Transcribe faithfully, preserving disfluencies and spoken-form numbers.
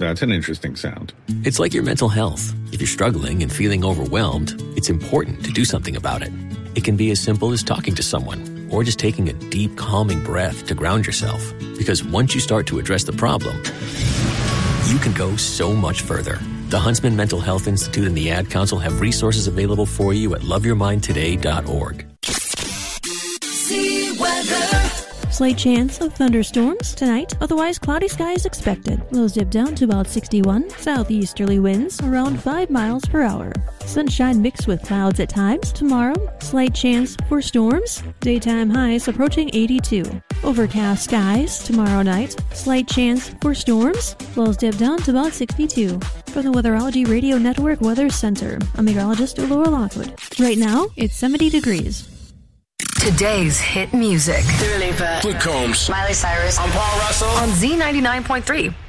That's an interesting sound. It's like your mental health. If you're struggling and feeling overwhelmed, it's important to do something about it. It can be as simple as talking to someone or just taking a deep, calming breath to ground yourself. Because once you start to address the problem, you can go so much further. The Huntsman Mental Health Institute and the Ad Council have resources available for you at love your mind today dot org. See weather. Slight chance of thunderstorms tonight, otherwise cloudy skies expected. Lows dip down to about sixty-one, southeasterly winds around five miles per hour. Sunshine mixed with clouds at times tomorrow, slight chance for storms, daytime highs approaching eighty-two. Overcast skies tomorrow night, slight chance for storms, lows dip down to about sixty-two. From the Weatherology Radio Network Weather Center, I'm meteorologist Laura Lockwood. Right now, it's seventy degrees. Today's hit music. Dua Lipa, Luke Combs, Miley Cyrus. I'm Paul Russell On Z ninety-nine point three.